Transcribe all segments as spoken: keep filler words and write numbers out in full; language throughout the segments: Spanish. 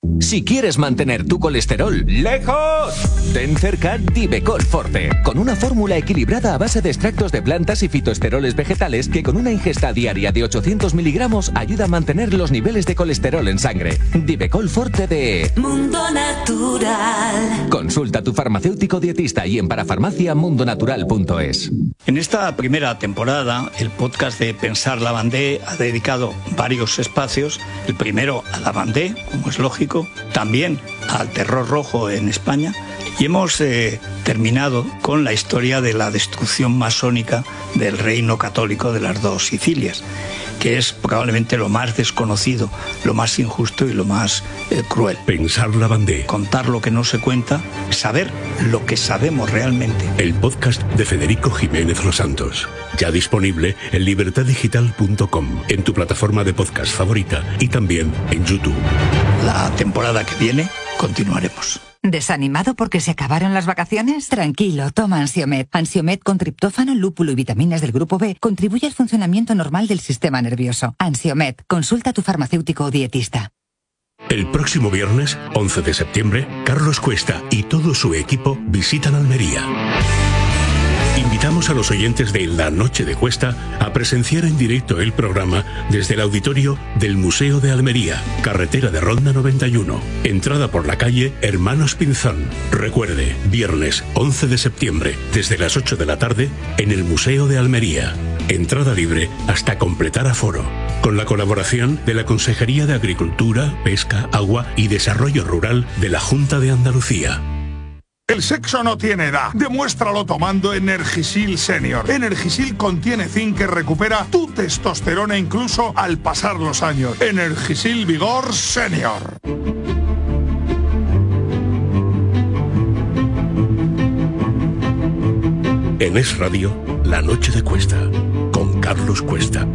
Si quieres mantener tu colesterol lejos, ten cerca Divecol Forte, con una fórmula equilibrada a base de extractos de plantas y fitoesteroles vegetales que con una ingesta diaria de ochocientos miligramos ayuda a mantener los niveles de colesterol en sangre. Divecol Forte de Mundo Natural. Consulta a tu farmacéutico dietista y en parafarmacia mundonatural punto es. En esta primera temporada, el podcast de Pensar Lavandé ha dedicado varios espacios. El primero a Lavandé, como es lógico, también al terror rojo en España, y hemos eh, terminado con la historia de la destrucción masónica del reino católico de las dos Sicilias, que es probablemente lo más desconocido, lo más injusto y lo más eh, cruel. Pensar Lavandé. Contar lo que no se cuenta, saber lo que sabemos realmente. El podcast de Federico Jiménez Los Santos. Ya disponible en libertad digital punto com, en tu plataforma de podcast favorita y también en YouTube. La temporada que viene continuaremos. ¿Desanimado porque se acabaron las vacaciones? Tranquilo, toma Ansiomed. Ansiomed con triptófano, lúpulo y vitaminas del grupo B contribuye al funcionamiento normal del sistema nervioso. Ansiomed, consulta a tu farmacéutico o dietista. El próximo viernes, once de septiembre, Carlos Cuesta y todo su equipo visitan Almería. Invitamos a los oyentes de La Noche de Cuesta a presenciar en directo el programa desde el auditorio del Museo de Almería, carretera de Ronda noventa y uno, entrada por la calle Hermanos Pinzón. Recuerde, viernes once de septiembre, desde las ocho de la tarde, en el Museo de Almería. Entrada libre hasta completar aforo. Con la colaboración de la Consejería de Agricultura, Pesca, Agua y Desarrollo Rural de la Junta de Andalucía. El sexo no tiene edad. Demuéstralo tomando Energisil Senior. Energisil contiene zinc que recupera tu testosterona incluso al pasar los años. Energisil Vigor Senior. En Es Radio, La Noche de Cuesta, con Carlos Cuesta.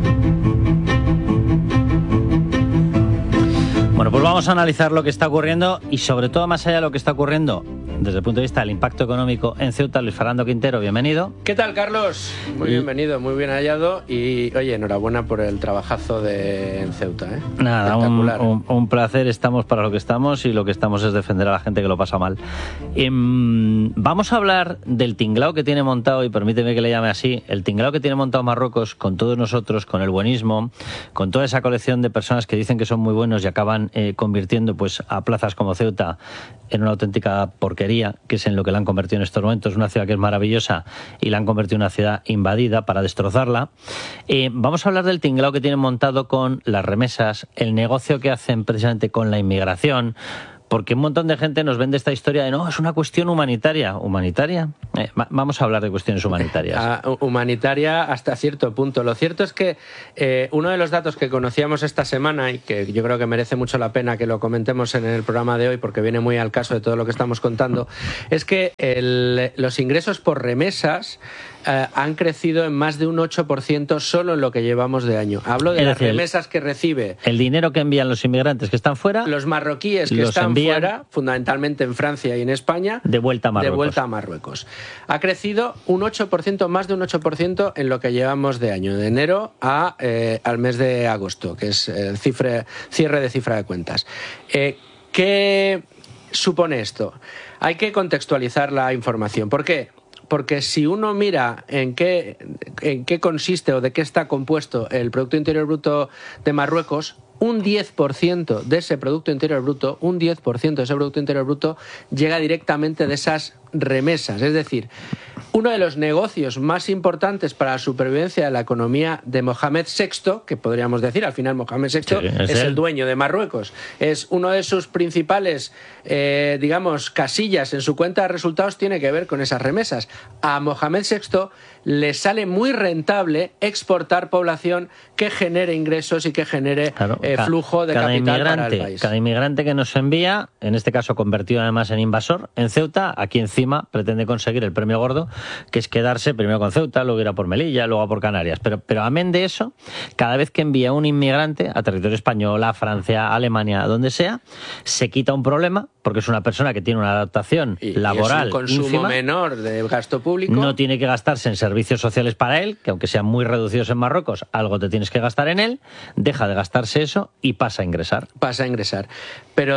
Bueno, pues vamos a analizar lo que está ocurriendo y sobre todo más allá de lo que está ocurriendo desde el punto de vista del impacto económico en Ceuta. Luis Fernando Quintero, bienvenido. ¿Qué tal, Carlos? Muy y... bienvenido, muy bien hallado y, oye, enhorabuena por el trabajazo de en Ceuta, ¿eh? Nada, un, un, un placer, estamos para lo que estamos y lo que estamos es defender a la gente que lo pasa mal. Eh, vamos a hablar del tinglao que tiene montado, y permíteme que le llame así, el tinglao que tiene montado Marruecos con todos nosotros, con el buenismo, con toda esa colección de personas que dicen que son muy buenos y acaban eh, convirtiendo pues a plazas como Ceuta en una auténtica porquería, que es en lo que la han convertido en estos momentos, una ciudad que es maravillosa y la han convertido en una ciudad invadida para destrozarla. Eh, vamos a hablar del tinglao que tienen montado con las remesas, el negocio que hacen precisamente con la inmigración, porque un montón de gente nos vende esta historia de no, es una cuestión humanitaria. ¿Humanitaria? Eh, va, vamos a hablar de cuestiones humanitarias. Uh, humanitaria hasta cierto punto. Lo cierto es que eh, uno de los datos que conocíamos esta semana y que yo creo que merece mucho la pena que lo comentemos en el programa de hoy porque viene muy al caso de todo lo que estamos contando, es que el, los ingresos por remesas eh, han crecido en más de un ocho por ciento solo en lo que llevamos de año. Hablo de es las decir, remesas que recibe. El dinero que envían los inmigrantes que están fuera. Los marroquíes que están fuera, fundamentalmente en Francia y en España, de vuelta a Marruecos. De vuelta a Marruecos. Ha crecido un ocho por ciento, más de un ocho por ciento en lo que llevamos de año, de enero a, eh, al mes de agosto, que es el cifre, cierre de cifra de cuentas. Eh, ¿Qué supone esto? Hay que contextualizar la información. ¿Por qué? Porque si uno mira en qué, en qué consiste o de qué está compuesto el Producto Interior Bruto de Marruecos, un diez por ciento de ese Producto Interior Bruto, un diez por ciento de ese Producto Interior Bruto llega directamente de esas remesas. Es decir, uno de los negocios más importantes para la supervivencia de la economía de Mohamed sexto, que podríamos decir, al final Mohamed sexto sí, es, es el dueño de Marruecos, es uno de sus principales, eh, digamos, casillas en su cuenta de resultados tiene que ver con esas remesas. A Mohamed sexto le sale muy rentable exportar población que genere ingresos y que genere claro, eh, ca flujo de capital para el país. Cada inmigrante que nos envía, en este caso convertido además en invasor, en Ceuta, aquí encima pretende conseguir el premio gordo, que es quedarse primero con Ceuta, luego ir a por Melilla, luego a por Canarias. Pero, pero amén de eso, cada vez que envía un inmigrante a territorio español, a Francia, a Alemania, a donde sea, se quita un problema, porque es una persona que tiene una adaptación y, laboral y es un consumo ínfima, menor de gasto público. No tiene que gastarse en servicios sociales para él, que aunque sean muy reducidos en Marruecos, algo te tienes que gastar en él, deja de gastarse eso y pasa a ingresar. Pasa a ingresar. Pero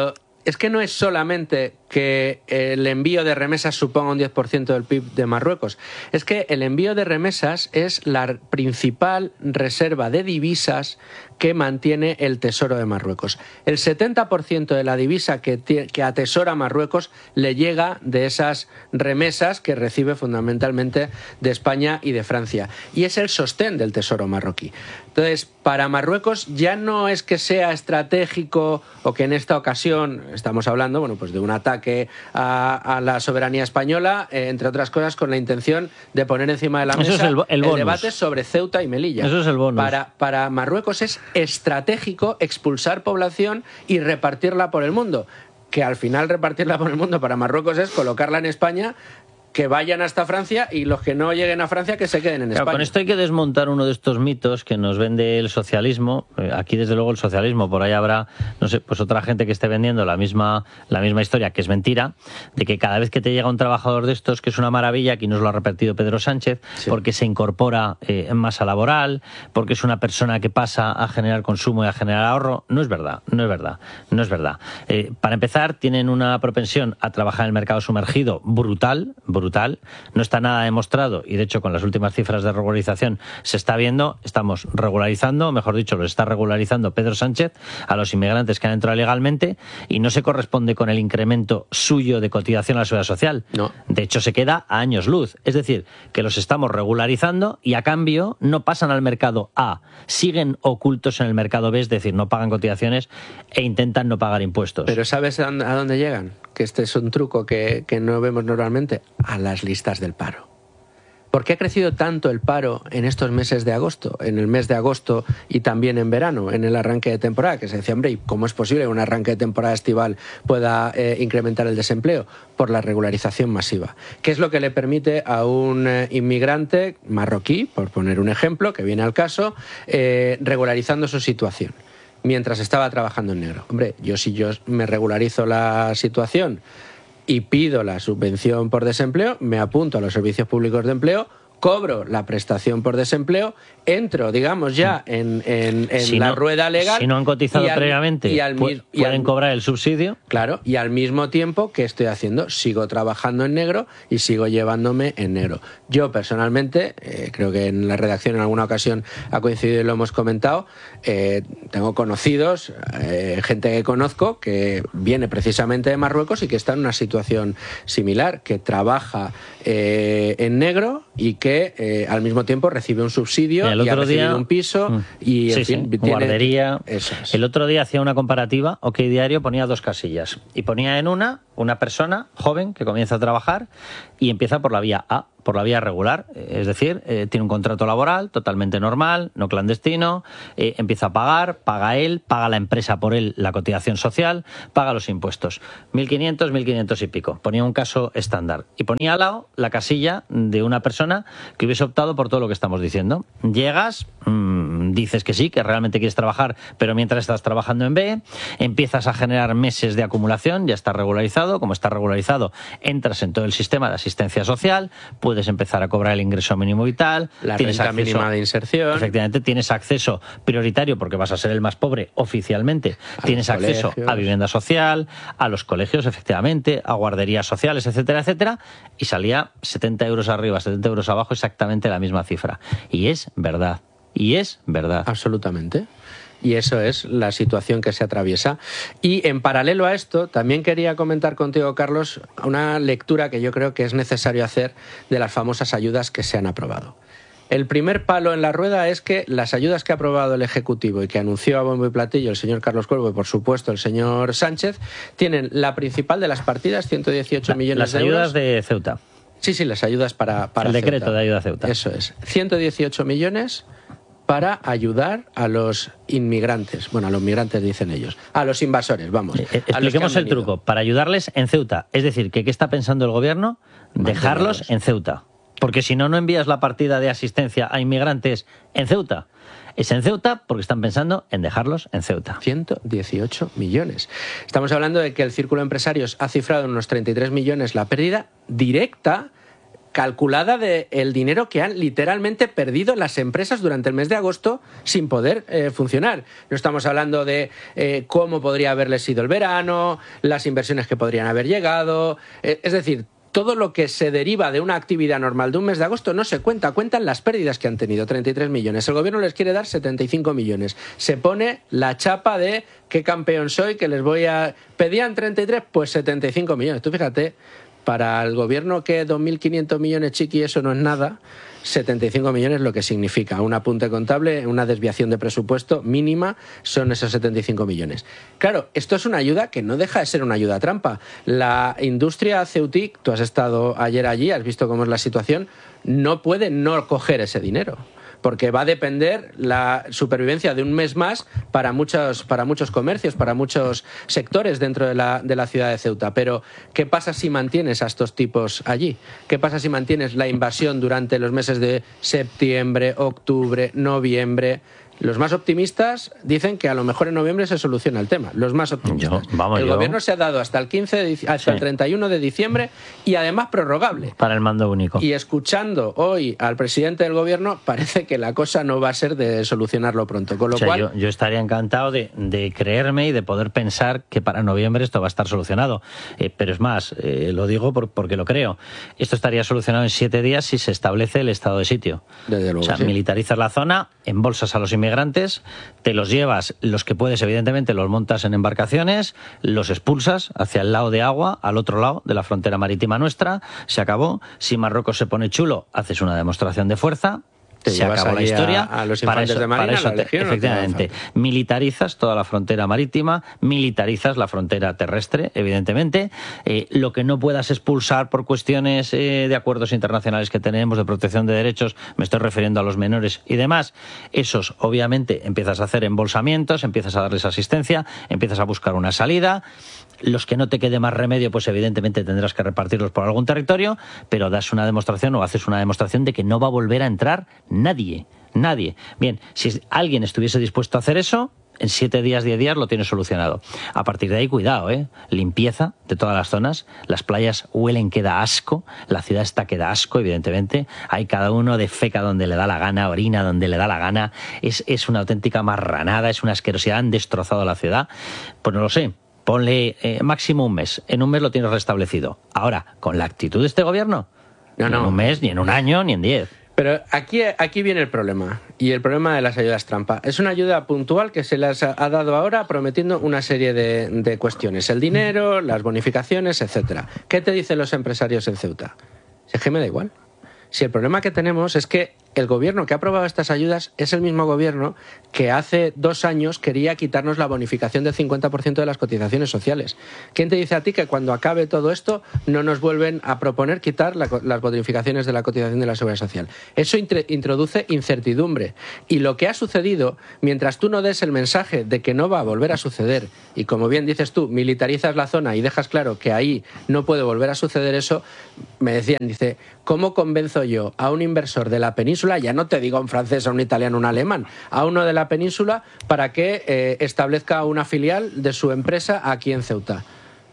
es que no es solamente que el envío de remesas suponga un diez por ciento del P I B de Marruecos, es que el envío de remesas es la principal reserva de divisas que mantiene el Tesoro de Marruecos. El setenta por ciento de la divisa que, que atesora Marruecos le llega de esas remesas que recibe fundamentalmente de España y de Francia. Y es el sostén del Tesoro marroquí. Entonces, para Marruecos ya no es que sea estratégico o que en esta ocasión estamos hablando, bueno, pues de un ataque a, a la soberanía española, eh, entre otras cosas con la intención de poner encima de la mesa Eso es el, el, el debate sobre Ceuta y Melilla. Eso es el bonus. Para, para Marruecos es estratégico expulsar población y repartirla por el mundo, que al final repartirla por el mundo para Marruecos es colocarla en España, que vayan hasta Francia y los que no lleguen a Francia que se queden en Claro, España. con esto hay que desmontar uno de estos mitos que nos vende el socialismo. Aquí desde luego el socialismo, por ahí habrá, no sé, pues otra gente que esté vendiendo la misma la misma historia, que es mentira, de que cada vez que te llega un trabajador de estos, que es una maravilla, aquí nos lo ha repetido Pedro Sánchez, sí. porque se incorpora eh, en masa laboral, porque es una persona que pasa a generar consumo y a generar ahorro. No es verdad, no es verdad, no es verdad. Eh, para empezar, tienen una propensión a trabajar en el mercado sumergido brutal, brutal brutal, no está nada demostrado y de hecho con las últimas cifras de regularización se está viendo, estamos regularizando, mejor dicho, lo está regularizando Pedro Sánchez a los inmigrantes que han entrado legalmente y no se corresponde con el incremento suyo de cotización a la seguridad social. No. De hecho se queda a años luz, es decir, que los estamos regularizando y a cambio no pasan al mercado A, siguen ocultos en el mercado B, es decir, no pagan cotizaciones e intentan no pagar impuestos. Pero ¿sabes a dónde llegan? Que este es un truco que, que no vemos normalmente, a las listas del paro. ¿Por qué ha crecido tanto el paro en estos meses de agosto? En el mes de agosto y también en verano, en el arranque de temporada, que se decía, hombre, ¿y cómo es posible que un arranque de temporada estival pueda eh, incrementar el desempleo? Por la regularización masiva. ¿Qué es lo que le permite a un eh, inmigrante marroquí, por poner un ejemplo, que viene al caso, eh, regularizando su situación? Mientras estaba trabajando en negro. Hombre, yo si yo me regularizo la situación y pido la subvención por desempleo, me apunto a los servicios públicos de empleo, cobro la prestación por desempleo, entro, digamos, ya en, en, en si la no, rueda legal. Si no han cotizado al, previamente, y al, pu- y pueden al, cobrar el subsidio. Claro, y al mismo tiempo, ¿qué estoy haciendo? Sigo trabajando en negro y sigo llevándome en negro. Yo, personalmente, eh, creo que en la redacción en alguna ocasión ha coincidido y lo hemos comentado, eh, tengo conocidos, eh, gente que conozco, que viene precisamente de Marruecos y que está en una situación similar, que trabaja eh, en negro y que Eh, al mismo tiempo recibe un subsidio el y ha otro recibido día, un piso y en sí, fin, sí, tiene, guardería. Eso es. El otro día hacía una comparativa, OK Diario ponía dos casillas y ponía en una una persona joven que comienza a trabajar y empieza por la vía A, por la vía regular, es decir, eh, tiene un contrato laboral totalmente normal, no clandestino, eh, empieza a pagar, paga él, paga la empresa por él la cotización social, paga los impuestos, mil quinientos, mil quinientos y pico. Ponía un caso estándar y ponía al lado la casilla de una persona que hubiese optado por todo lo que estamos diciendo. Llegas, mmm, dices que sí, que realmente quieres trabajar, pero mientras estás trabajando en B, empiezas a generar meses de acumulación, ya está regularizado. Como está regularizado, entras en todo el sistema de asistencia social, puedes empezar a cobrar el ingreso mínimo vital, la tienes renta acceso, mínima de inserción. Efectivamente, tienes acceso prioritario porque vas a ser el más pobre oficialmente. A tienes acceso colegios. A vivienda social, a los colegios, efectivamente, a guarderías sociales, etcétera, etcétera. Y salía setenta euros arriba, setenta euros abajo, exactamente la misma cifra. Y es verdad. Y es verdad. Absolutamente. Y eso es la situación que se atraviesa. Y en paralelo a esto, también quería comentar contigo, Carlos, una lectura que yo creo que es necesario hacer de las famosas ayudas que se han aprobado. El primer palo en la rueda es que las ayudas que ha aprobado el Ejecutivo y que anunció a bombo y platillo el señor Carlos Cuervo y, por supuesto, el señor Sánchez, tienen la principal de las partidas, ciento dieciocho millones las de euros. Las ayudas de Ceuta. Sí, sí, las ayudas para, para el decreto Ceuta. de ayuda a Ceuta. Eso es. ciento dieciocho millones para ayudar a los inmigrantes. Bueno, a los migrantes dicen ellos. A los invasores, vamos. Eh, expliquemos el truco. Para ayudarles en Ceuta. Es decir, que ¿qué está pensando el gobierno? Dejarlos en Ceuta. Porque si no, no envías la partida de asistencia a inmigrantes en Ceuta. Es en Ceuta porque están pensando en dejarlos en Ceuta. ciento dieciocho millones. Estamos hablando de que el Círculo de Empresarios ha cifrado en unos treinta y tres millones la pérdida directa calculada del dinero que han literalmente perdido las empresas durante el mes de agosto sin poder eh, funcionar. No estamos hablando de eh, cómo podría haberles sido el verano, las inversiones que podrían haber llegado, eh, es decir, todo lo que se deriva de una actividad normal de un mes de agosto no se cuenta, cuentan las pérdidas que han tenido, treinta y tres millones. El gobierno les quiere dar setenta y cinco millones. Se pone la chapa de qué campeón soy, que les voy a... Pedían treinta y tres, pues setenta y cinco millones. Tú fíjate, para el gobierno que dos mil quinientos millones, chiqui, eso no es nada, setenta y cinco millones lo que significa un apunte contable, una desviación de presupuesto mínima, son esos setenta y cinco millones. Claro, esto es una ayuda que no deja de ser una ayuda trampa. La industria Ceutic, tú has estado ayer allí, has visto cómo es la situación, no puede no coger ese dinero, porque va a depender la supervivencia de un mes más para muchos, para muchos comercios, para muchos sectores dentro de la, de la ciudad de Ceuta. Pero, ¿qué pasa si mantienes a estos tipos allí? ¿Qué pasa si mantienes la invasión durante los meses de septiembre, octubre, noviembre? Los más optimistas dicen que a lo mejor en noviembre se soluciona el tema. Los más optimistas. Yo, vamos, el yo... gobierno se ha dado hasta el quince de, hasta sí. el treinta y uno de diciembre y además prorrogable. Para el mando único. Y escuchando hoy al presidente del gobierno, parece que la cosa no va a ser de solucionarlo pronto. Con lo o sea, cual... yo, yo estaría encantado de, de creerme y de poder pensar que para noviembre esto va a estar solucionado. Eh, pero es más, eh, lo digo por, porque lo creo. Esto estaría solucionado en siete días si se establece el estado de sitio. Desde luego, o sea, sí. militarizas la zona, embolsas a los inmigrantes, te los llevas, los que puedes, evidentemente, los montas en embarcaciones, los expulsas hacia el lado de agua, al otro lado de la frontera marítima nuestra, se acabó. Si Marruecos se pone chulo, haces una demostración de fuerza. Te se acabó la historia. A, a los infantes para eso, de Marina, para eso la Legión, te, efectivamente, no militarizas toda la frontera marítima, militarizas la frontera terrestre, evidentemente. Eh, lo que no puedas expulsar por cuestiones eh, de acuerdos internacionales que tenemos de protección de derechos, me estoy refiriendo a los menores y demás, esos obviamente empiezas a hacer embolsamientos, empiezas a darles asistencia, empiezas a buscar una salida. Los que no te quede más remedio, pues evidentemente tendrás que repartirlos por algún territorio, pero das una demostración o haces una demostración de que no va a volver a entrar nadie, nadie. Bien, si alguien estuviese dispuesto a hacer eso, en siete días, diez días lo tienes solucionado. A partir de ahí, cuidado, ¿eh? Limpieza de todas las zonas, las playas huelen que da asco, la ciudad está que da asco, evidentemente, hay cada uno defeca donde le da la gana, orina donde le da la gana, es, es una auténtica marranada, es una asquerosidad, han destrozado la ciudad, pues no lo sé. Ponle eh, máximo un mes. En un mes lo tienes restablecido. Ahora, con la actitud de este gobierno, no, no. Ni en un mes, ni en un año, ni en diez. Pero aquí, aquí viene el problema, y el problema de las ayudas trampa. Es una ayuda puntual que se les ha dado ahora prometiendo una serie de, de cuestiones. El dinero, las bonificaciones, etcétera. ¿Qué te dicen los empresarios en Ceuta? Si es que me da igual. Si el problema que tenemos es que el gobierno que ha aprobado estas ayudas es el mismo gobierno que hace dos años quería quitarnos la bonificación del cincuenta por ciento de las cotizaciones sociales. ¿Quién te dice a ti que cuando acabe todo esto no nos vuelven a proponer quitar la, las bonificaciones de la cotización de la Seguridad Social? Eso introduce incertidumbre. Y lo que ha sucedido, mientras tú no des el mensaje de que no va a volver a suceder, y como bien dices tú, militarizas la zona y dejas claro que ahí no puede volver a suceder eso, me decían, dice, ¿cómo convenzo yo a un inversor de la península, ya no te digo a un francés, a un italiano, a un alemán, a uno de la península para que eh, establezca una filial de su empresa aquí en Ceuta?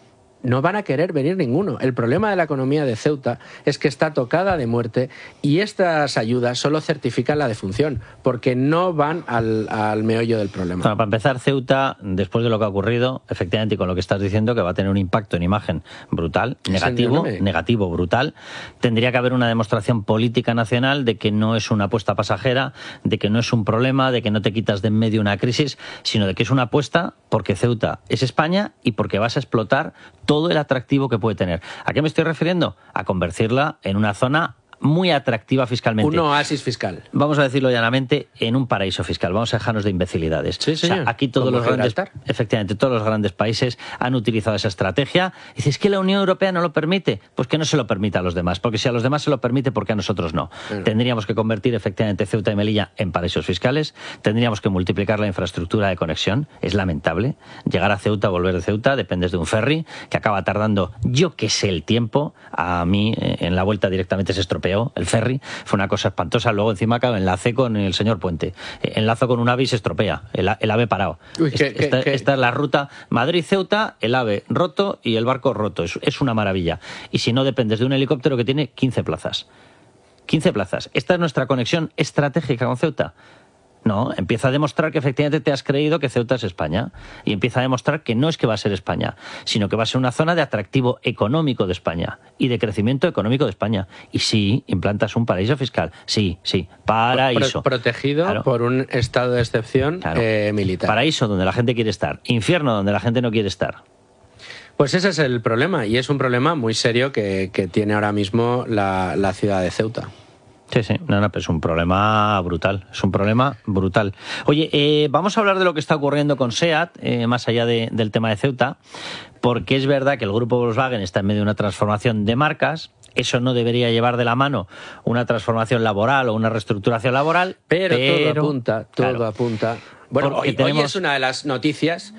No van a querer venir ninguno. El problema de la economía de Ceuta es que está tocada de muerte y estas ayudas solo certifican la defunción, porque no van al, al meollo del problema. Bueno, para empezar, Ceuta, después de lo que ha ocurrido, efectivamente, y con lo que estás diciendo, que va a tener un impacto en imagen brutal, negativo, negativo, brutal, tendría que haber una demostración política nacional de que no es una apuesta pasajera, de que no es un problema, de que no te quitas de en medio una crisis, sino de que es una apuesta porque Ceuta es España y porque vas a explotar todo el atractivo que puede tener. ¿A qué me estoy refiriendo? A convertirla en una zona muy atractiva fiscalmente. Un oasis fiscal. Vamos a decirlo llanamente, en un paraíso fiscal. Vamos a dejarnos de imbecilidades. Sí, sí, o sea, aquí todos los grandes, efectivamente, todos los grandes países han utilizado esa estrategia. Y dices, ¿es que la Unión Europea no lo permite? Pues que no se lo permita a los demás, porque si a los demás se lo permite, ¿por qué a nosotros no? Bueno. Tendríamos que convertir efectivamente Ceuta y Melilla en paraísos fiscales, tendríamos que multiplicar la infraestructura de conexión. Es lamentable. Llegar a Ceuta, volver de Ceuta, dependes de un ferry que acaba tardando, yo que sé el tiempo, a mí en la vuelta directamente se estropea feo, el ferry, fue una cosa espantosa. Luego encima acá enlacé con el señor Puente. Enlazo con un ave y se estropea, el, el ave parado. Uy, ¿qué, esta, qué, qué? esta es la ruta Madrid-Ceuta, el ave roto y el barco roto. Es, es una maravilla. Y si no, dependes de un helicóptero que tiene quince plazas. quince plazas. ¿Esta es nuestra conexión estratégica con Ceuta? No, empieza a demostrar que efectivamente te has creído que Ceuta es España y empieza a demostrar que no es que va a ser España, sino que va a ser una zona de atractivo económico de España y de crecimiento económico de España. Y sí, implantas un paraíso fiscal, sí, sí, paraíso. Pro protegido claro. por un estado de excepción claro. eh, militar. Paraíso donde la gente quiere estar, infierno donde la gente no quiere estar. Pues ese es el problema y es un problema muy serio que, que tiene ahora mismo la, la ciudad de Ceuta. Sí, sí, no, no, pues es un problema brutal, es un problema brutal. Oye, eh, vamos a hablar de lo que está ocurriendo con SEAT, eh, más allá de, del tema de Ceuta, porque es verdad que el grupo Volkswagen está en medio de una transformación de marcas. Eso no debería llevar de la mano una transformación laboral o una reestructuración laboral, pero, pero todo apunta, todo claro, apunta. Bueno, hoy, tenemos... hoy es una de las noticias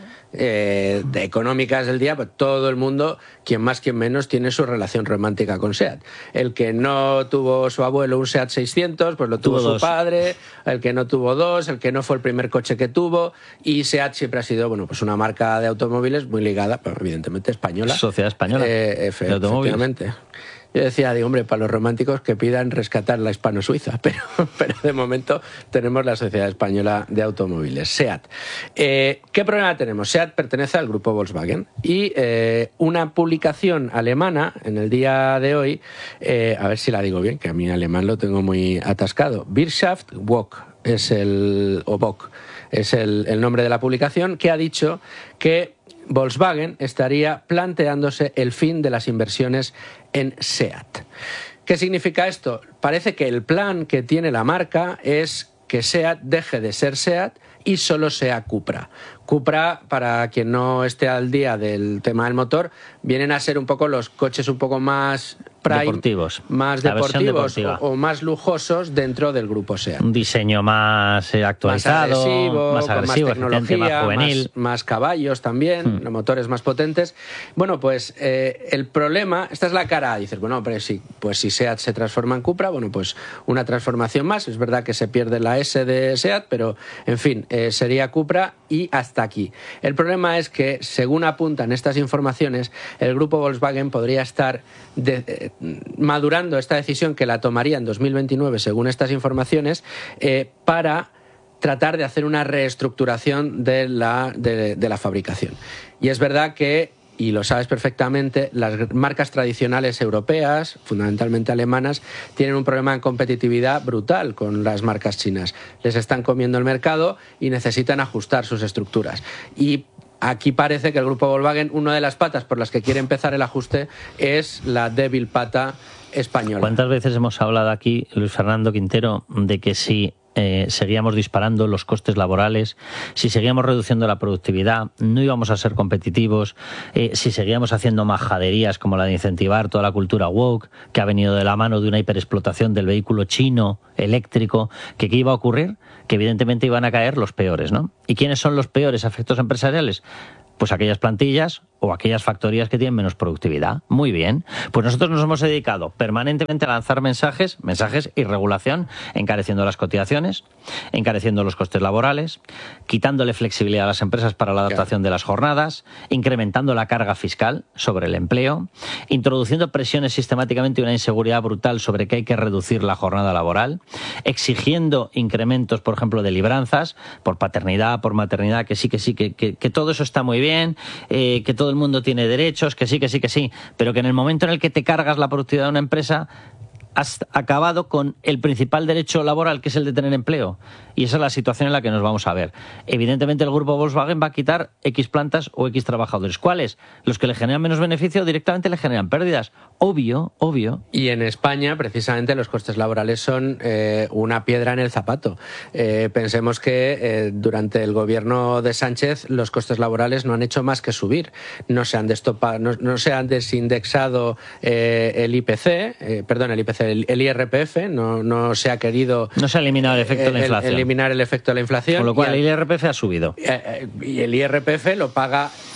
eh, de económicas del día, pues todo el mundo, quien más, quien menos, tiene su relación romántica con SEAT. El que no tuvo su abuelo un SEAT seiscientos, pues lo tuvo, tuvo su dos. padre, el que no tuvo dos, el que no fue el primer coche que tuvo, y SEAT siempre ha sido, bueno, pues una marca de automóviles muy ligada, pero evidentemente española. Sociedad española eh, efe, de automóviles. Efectivamente. Yo decía, digo, hombre, para los románticos que pidan rescatar la hispano-suiza, pero, pero de momento tenemos la Sociedad Española de Automóviles, SEAT. Eh, ¿Qué problema tenemos? SEAT pertenece al grupo Volkswagen y eh, una publicación alemana en el día de hoy, eh, a ver si la digo bien, que a mí alemán lo tengo muy atascado, Wirtschaftswoche es el, o Woche, es el, el nombre de la publicación, que ha dicho que Volkswagen estaría planteándose el fin de las inversiones en SEAT. ¿Qué significa esto? Parece que el plan que tiene la marca es que SEAT deje de ser SEAT y solo sea Cupra. Cupra, para quien no esté al día del tema del motor, vienen a ser un poco los coches un poco más prime, deportivos, más deportivos o, o más lujosos dentro del grupo SEAT. Un diseño más eh, actualizado, más agresivo, más, agresivo, más tecnología, más juvenil, más, más caballos también, hmm. los motores más potentes. Bueno, pues eh, el problema, esta es la cara, dices, bueno, pero si, pues si SEAT se transforma en Cupra, bueno, pues una transformación más, es verdad que se pierde la S de SEAT, pero en fin, eh, sería Cupra y hasta aquí. El problema es que, según apuntan estas informaciones, el grupo Volkswagen podría estar de, eh, madurando esta decisión, que la tomaría en dos mil veintinueve, según estas informaciones, eh, para tratar de hacer una reestructuración de la, de, de la fabricación. Y es verdad que, y lo sabes perfectamente, las marcas tradicionales europeas, fundamentalmente alemanas, tienen un problema de competitividad brutal con las marcas chinas. Les están comiendo el mercado y necesitan ajustar sus estructuras. Y aquí parece que el grupo Volkswagen, una de las patas por las que quiere empezar el ajuste es la débil pata española. ¿Cuántas veces hemos hablado aquí, Luis Fernando Quintero, de que si Eh, seguíamos disparando los costes laborales, si seguíamos reduciendo la productividad, no íbamos a ser competitivos, eh, si seguíamos haciendo majaderías como la de incentivar toda la cultura woke, que ha venido de la mano de una hiperexplotación del vehículo chino eléctrico, que ¿qué iba a ocurrir? Que evidentemente iban a caer los peores, ¿no? ¿Y quiénes son los peores efectos empresariales? Pues aquellas plantillas o aquellas factorías que tienen menos productividad. Muy bien. Pues nosotros nos hemos dedicado permanentemente a lanzar mensajes, mensajes y regulación, encareciendo las cotizaciones, encareciendo los costes laborales, quitándole flexibilidad a las empresas para la adaptación de las jornadas, incrementando la carga fiscal sobre el empleo, introduciendo presiones sistemáticamente y una inseguridad brutal sobre que hay que reducir la jornada laboral, exigiendo incrementos, por ejemplo, de libranzas por paternidad, por maternidad, que sí, que sí, que, que, que todo eso está muy bien, eh, que todo el mundo tiene derechos, que sí, que sí, que sí, pero que en el momento en el que te cargas la productividad de una empresa has acabado con el principal derecho laboral, que es el de tener empleo. Y esa es la situación en la que nos vamos a ver. Evidentemente el grupo Volkswagen va a quitar X plantas o X trabajadores. ¿Cuáles? Los que le generan menos beneficio directamente le generan pérdidas. Obvio, obvio. Y en España, precisamente, los costes laborales son eh, una piedra en el zapato. Eh, pensemos que eh, durante el gobierno de Sánchez los costes laborales no han hecho más que subir. No se han, destopado, no, no se han desindexado eh, el I P C, eh, perdón, el I P C, el, el I R P F, no, no se ha querido... No se ha eliminado el efecto de la inflación. El, eliminar el efecto de la inflación. Con lo cual el, el I R P F ha subido. Eh, y el I R P F lo paga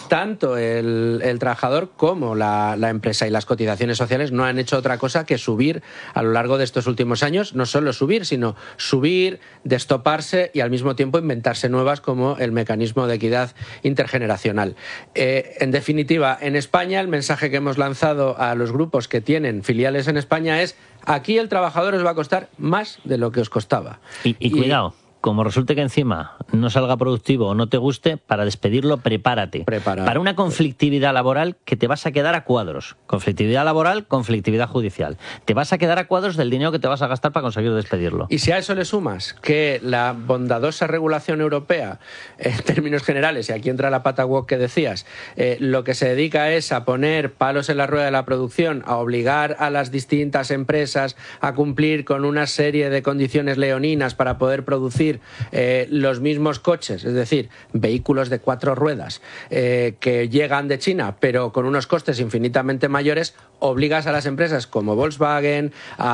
tanto el, el trabajador como la, la empresa, y las cotizaciones sociales no han hecho otra cosa que subir a lo largo de estos últimos años, no solo subir, sino subir, destoparse y al mismo tiempo inventarse nuevas, como el mecanismo de equidad intergeneracional. Eh, en definitiva, en España el mensaje que hemos lanzado a los grupos que tienen filiales en España es: aquí el trabajador os va a costar más de lo que os costaba. Y, y, y cuidado, como resulte que encima no salga productivo o no te guste, para despedirlo prepárate. Prepara. Para una conflictividad laboral que te vas a quedar a cuadros. Conflictividad laboral, conflictividad judicial. Te vas a quedar a cuadros del dinero que te vas a gastar para conseguir despedirlo. Y si a eso le sumas que la bondadosa regulación europea, en términos generales, y aquí entra la pata woke que decías, eh, lo que se dedica es a poner palos en la rueda de la producción, a obligar a las distintas empresas a cumplir con una serie de condiciones leoninas para poder producir Eh, los mismos coches, es decir, vehículos de cuatro ruedas eh, que llegan de China pero con unos costes infinitamente mayores, obligas a las empresas como Volkswagen,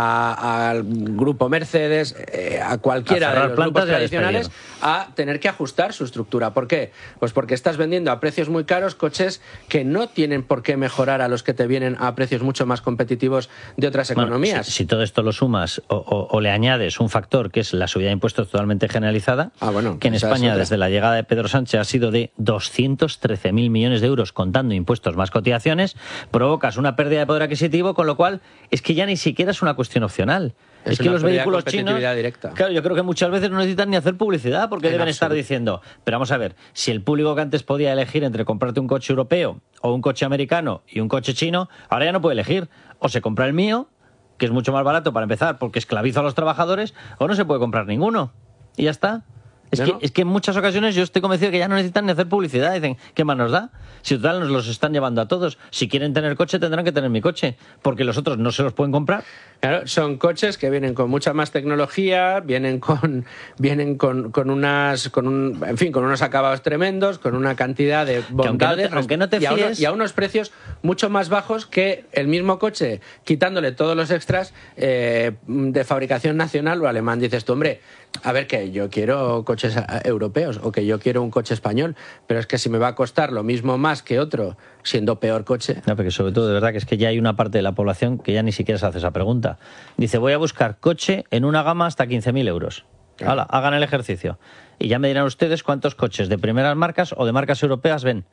al grupo Mercedes, eh, a cualquiera de los grupos tradicionales a tener que ajustar su estructura. ¿Por qué? Pues porque estás vendiendo a precios muy caros coches que no tienen por qué mejorar a los que te vienen a precios mucho más competitivos de otras bueno, economías. Si, si todo esto lo sumas o, o, o le añades un factor que es la subida de impuestos totalmente generalizada, ah, bueno, que en España desde la llegada de Pedro Sánchez ha sido de doscientos trece mil millones de euros contando impuestos más cotizaciones, provocas una pérdida de poder adquisitivo, con lo cual es que ya ni siquiera es una cuestión opcional. Es, es que los vehículos chinos, directa. Claro, yo creo que muchas veces no necesitan ni hacer publicidad, porque en deben absoluto. estar diciendo, pero vamos a ver, si el público que antes podía elegir entre comprarte un coche europeo o un coche americano y un coche chino, ahora ya no puede elegir, o se compra el mío, que es mucho más barato para empezar porque esclavizo a los trabajadores, o no se puede comprar ninguno. Y ya está. Es que, es que en muchas ocasiones yo estoy convencido que ya no necesitan ni hacer publicidad. Dicen, ¿qué más nos da? Si total nos los están llevando a todos. Si quieren tener coche, tendrán que tener mi coche, porque los otros no se los pueden comprar. Claro, son coches que vienen con mucha más tecnología, vienen con vienen con, con unas con un, en fin, con unos acabados tremendos, con una cantidad de bondades, aunque no te, aunque no te y, a uno, fíes... y a unos precios mucho más bajos que el mismo coche, quitándole todos los extras eh, de fabricación nacional o alemán. Dices tú, hombre, a ver, que yo quiero coches europeos o que yo quiero un coche español, pero es que si me va a costar lo mismo más que otro, siendo peor coche... No, porque sobre todo, de verdad, que es que ya hay una parte de la población que ya ni siquiera se hace esa pregunta. Dice, voy a buscar coche en una gama hasta quince mil euros. Claro. Hala, hagan el ejercicio. Y ya me dirán ustedes cuántos coches de primeras marcas o de marcas europeas ven.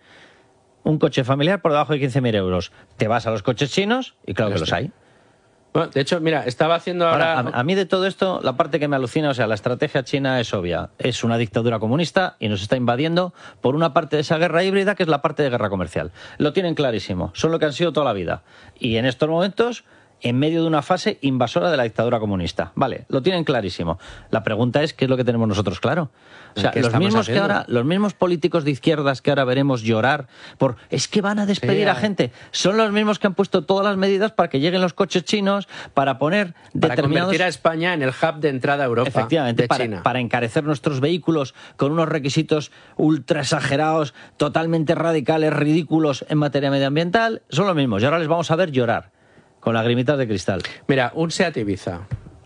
Un coche familiar por debajo de quince mil euros. Te vas a los coches chinos y claro que los hay. Bueno, de hecho, mira, estaba haciendo ahora... ahora a, a mí de todo esto, la parte que me alucina, o sea, la estrategia china es obvia. Es una dictadura comunista y nos está invadiendo por una parte de esa guerra híbrida que es la parte de guerra comercial. Lo tienen clarísimo, son lo que han sido toda la vida. Y en estos momentos, en medio de una fase invasora de la dictadura comunista. Vale, lo tienen clarísimo. La pregunta es, ¿qué es lo que tenemos nosotros claro? O sea, los mismos, que ahora, los mismos políticos de izquierdas que ahora veremos llorar por es que van a despedir sí, a gente, son los mismos que han puesto todas las medidas para que lleguen los coches chinos, para poner para determinados... convertir a España en el hub de entrada a Europa. Efectivamente, de para, China. para encarecer nuestros vehículos con unos requisitos ultra exagerados, totalmente radicales, ridículos en materia medioambiental. Son los mismos y ahora les vamos a ver llorar con lagrimitas de cristal. Mira, un Seat Ibiza,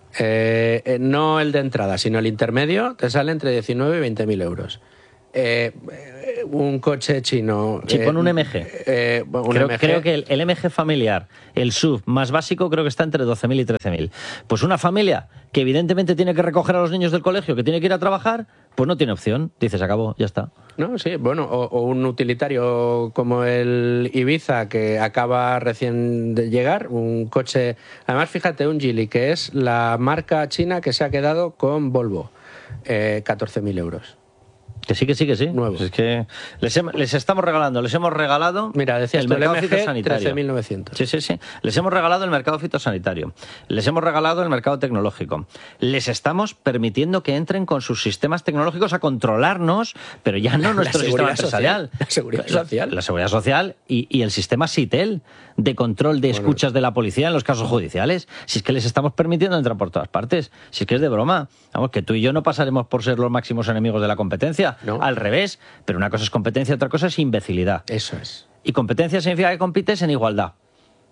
eh, eh, no el de entrada, sino el intermedio, te sale entre diecinueve y veinte mil euros. Eh, eh, un coche chino... Sí, eh, pon un M G. Eh, un creo, M G. creo que el, el M G familiar, el S U V más básico, creo que está entre doce mil y trece mil. Pues una familia que evidentemente tiene que recoger a los niños del colegio, que tiene que ir a trabajar, pues no tiene opción. Dices, acabó, ya está. No, sí, bueno, o, o un utilitario como el Ibiza, que acaba recién de llegar, un coche... Además, fíjate, un Geely, que es la marca china que se ha quedado con Volvo, eh, catorce mil euros. Que sí, que sí, que sí. Nuevos. Pues es que les, he, les estamos regalando, les hemos regalado... Mira, decías el tú, mercado el M G, fitosanitario. trece mil novecientos. Sí, sí, sí. Les hemos regalado el mercado fitosanitario. Les hemos regalado el mercado tecnológico. Les estamos permitiendo que entren con sus sistemas tecnológicos a controlarnos, pero ya no nuestro sistema empresarial. La seguridad social. La, la seguridad social y, y el sistema SITEL de control de escuchas bueno. de la policía en los casos judiciales. Si es que les estamos permitiendo entrar por todas partes. Si es que es de broma. Vamos, que tú y yo no pasaremos por ser los máximos enemigos de la competencia. No. Al revés. Pero una cosa es competencia, otra cosa es imbecilidad. Eso es. Y competencia significa que compites en igualdad.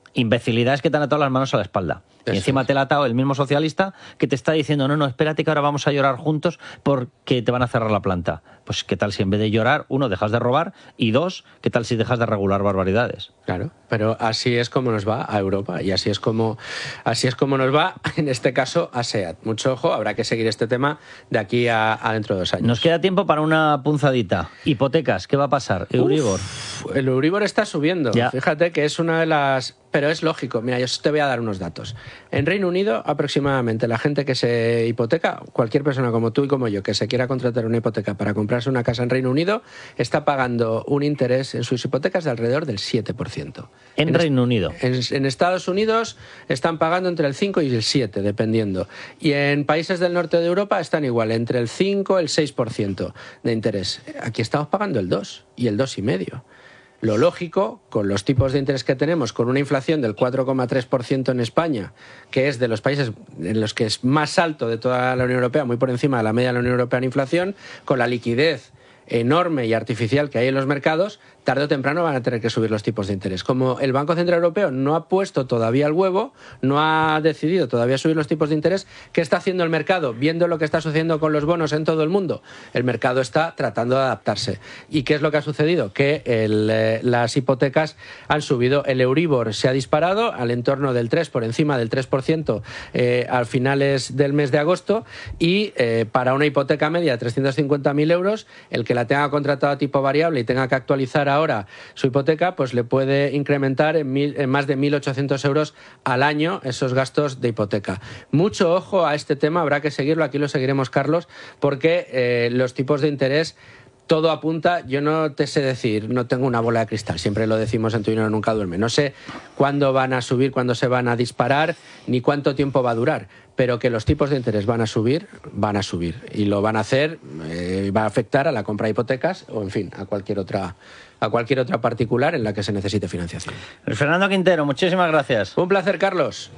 imbecilidades que te han atado las manos a la espalda. Eso. Y encima te la ha atado el mismo socialista que te está diciendo, no, no, espérate que ahora vamos a llorar juntos porque te van a cerrar la planta. Pues qué tal si en vez de llorar, uno, dejas de robar, y dos, qué tal si dejas de regular barbaridades. Claro, pero así es como nos va a Europa y así es como, así es como nos va, en este caso, a SEAT. Mucho ojo, habrá que seguir este tema de aquí a, a dentro de dos años. Nos queda tiempo para una punzadita. Hipotecas, ¿qué va a pasar? Euribor. Uf, el Euribor está subiendo. Ya. Fíjate que es una de las... Pero es lógico. Mira, yo te voy a dar unos datos. En Reino Unido, aproximadamente, la gente que se hipoteca, cualquier persona como tú y como yo, que se quiera contratar una hipoteca para comprarse una casa en Reino Unido, está pagando un interés en sus hipotecas de alrededor del siete por ciento. En, en Reino Unido. En, en Estados Unidos están pagando entre el cinco y el siete, dependiendo. Y en países del norte de Europa están igual, entre el cinco y el seis por ciento de interés. Aquí estamos pagando el dos y el dos coma cinco por ciento. Lo lógico, con los tipos de interés que tenemos, con una inflación del cuatro coma tres por ciento en España, que es de los países en los que es más alto de toda la Unión Europea, muy por encima de la media de la Unión Europea en inflación, con la liquidez enorme y artificial que hay en los mercados, tarde o temprano van a tener que subir los tipos de interés. Como el Banco Central Europeo no ha puesto todavía el huevo, no ha decidido todavía subir los tipos de interés, ¿qué está haciendo el mercado? Viendo lo que está sucediendo con los bonos en todo el mundo, el mercado está tratando de adaptarse. ¿Y qué es lo que ha sucedido? Que el, eh, las hipotecas han subido, el Euribor se ha disparado al entorno del tres, por encima del tres por ciento eh, a finales del mes de agosto, y eh, para una hipoteca media de trescientos cincuenta mil euros, el que la tenga contratado a tipo variable y tenga que actualizar ahora su hipoteca, pues le puede incrementar en, mil, en más de mil ochocientos euros al año esos gastos de hipoteca. Mucho ojo a este tema, habrá que seguirlo, aquí lo seguiremos, Carlos, porque eh, los tipos de interés, todo apunta, yo no te sé decir, no tengo una bola de cristal, siempre lo decimos en Tu Dinero Nunca Duerme, no sé cuándo van a subir, cuándo se van a disparar, ni cuánto tiempo va a durar, pero que los tipos de interés van a subir, van a subir, y lo van a hacer, eh, va a afectar a la compra de hipotecas o, en fin, a cualquier otra, a cualquier otra particular en la que se necesite financiación. Fernando Quintero, muchísimas gracias. Un placer, Carlos.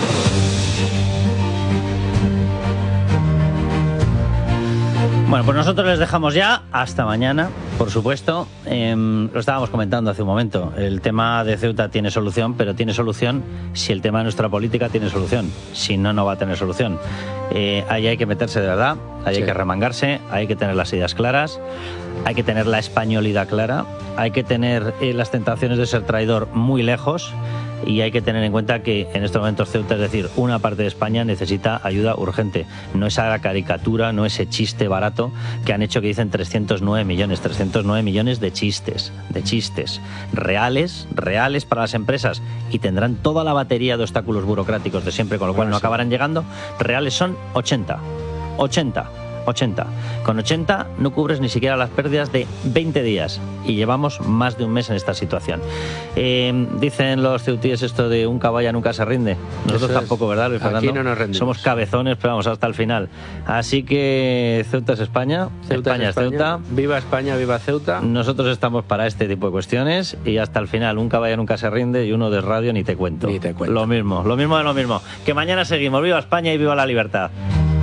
Bueno, pues nosotros les dejamos ya hasta mañana, por supuesto. Eh, lo estábamos comentando hace un momento. El tema de Ceuta tiene solución, pero tiene solución si el tema de nuestra política tiene solución. Si no, no va a tener solución. Eh, ahí hay que meterse de verdad, ahí sí. Hay que remangarse, hay que tener las ideas claras, hay que tener la españolidad clara, hay que tener eh, las tentaciones de ser traidor muy lejos. Y hay que tener en cuenta que en estos momentos Ceuta, es decir, una parte de España necesita ayuda urgente. No esa caricatura, no ese chiste barato que han hecho que dicen trescientos nueve millones, trescientos nueve millones de chistes, de chistes reales, reales para las empresas, y tendrán toda la batería de obstáculos burocráticos de siempre, con lo cual bueno, no sí. acabarán llegando. Reales son ochenta, ochenta. ochenta. Con ochenta no cubres ni siquiera las pérdidas de veinte días y llevamos más de un mes en esta situación. Eh, dicen los ceutíes esto de un caballo nunca se rinde. Nosotros tampoco, ¿verdad, Luis Fernando? Aquí no nos rendimos. Somos cabezones, pero vamos hasta el final. Así que Ceuta es España, Ceuta España es España. Ceuta. Viva España, viva Ceuta. Nosotros estamos para este tipo de cuestiones y hasta el final. Un caballo nunca se rinde y uno de radio ni te cuento. Ni te cuento. Lo mismo, lo mismo de lo mismo. Que mañana seguimos. Viva España y viva la libertad.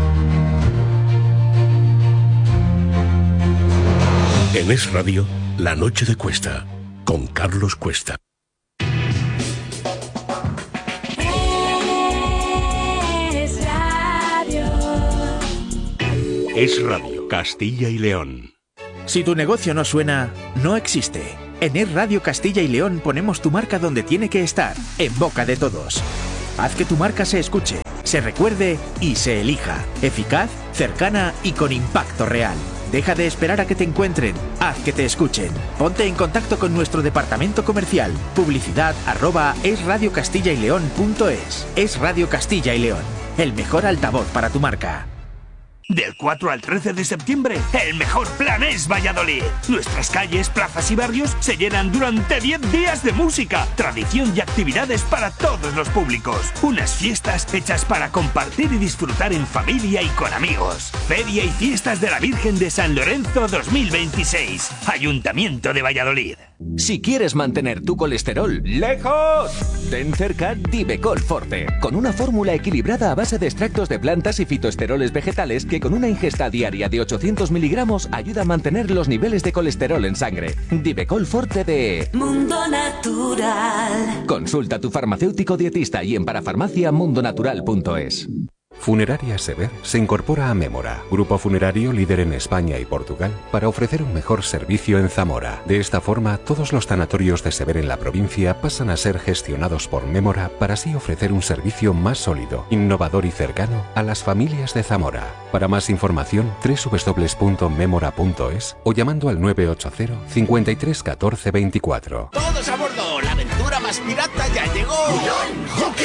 En Es Radio, La Noche de Cuesta, con Carlos Cuesta. Es Radio. Es Radio, Castilla y León. Si tu negocio no suena, no existe. En Es Radio Castilla y León ponemos tu marca donde tiene que estar, en boca de todos. Haz que tu marca se escuche, se recuerde y se elija. Eficaz, cercana y con impacto real. Deja de esperar a que te encuentren, haz que te escuchen. Ponte en contacto con nuestro departamento comercial. Publicidad arroba esradiocastillaileón.es. Es Radio Castilla y León, el mejor altavoz para tu marca. Del cuatro al trece de septiembre, el mejor plan es Valladolid. Nuestras calles, plazas y barrios se llenan durante diez días de música, tradición y actividades para todos los públicos. Unas fiestas hechas para compartir y disfrutar en familia y con amigos. Feria y fiestas de la Virgen de San Lorenzo dos mil veintiséis. Ayuntamiento de Valladolid. Si quieres mantener tu colesterol lejos, ten cerca Divecol Forte, con una fórmula equilibrada a base de extractos de plantas y fitoesteroles vegetales que que con una ingesta diaria de ochocientos miligramos ayuda a mantener los niveles de colesterol en sangre. Divecol Forte de Mundo Natural. Consulta a tu farmacéutico dietista y en parafarmacia mundonatural punto es. Funeraria Sever se incorpora a Mémora, grupo funerario líder en España y Portugal, para ofrecer un mejor servicio en Zamora. De esta forma, todos los tanatorios de Sever en la provincia pasan a ser gestionados por Mémora para así ofrecer un servicio más sólido, innovador y cercano a las familias de Zamora. Para más información, doble u doble u doble u punto memora punto es o llamando al nueve ocho cero, cincuenta y tres, catorce, veinticuatro. ¡Todos a bordo! ¡La aventura más pirata ya llegó! ¡Oh, qué